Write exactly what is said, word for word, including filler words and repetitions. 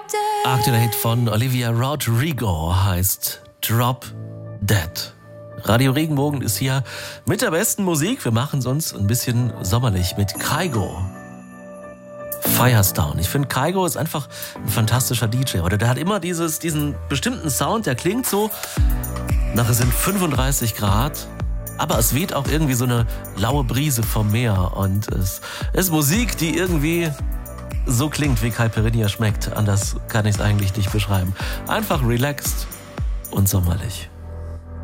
Aktueller Hit von Olivia Rodrigo heißt Drop Dead. Radio Regenbogen ist hier mit der besten Musik. Wir machen es uns ein bisschen sommerlich mit Kygo. Firestone. Ich finde, Kygo ist einfach ein fantastischer D J. Oder der hat immer dieses, diesen bestimmten Sound, der klingt so, nachher sind fünfunddreißig Grad, aber es weht auch irgendwie so eine laue Brise vom Meer. Und es ist Musik, die irgendwie so klingt, wie Caipirinha schmeckt. Anders kann ich es eigentlich nicht beschreiben. Einfach relaxed und sommerlich.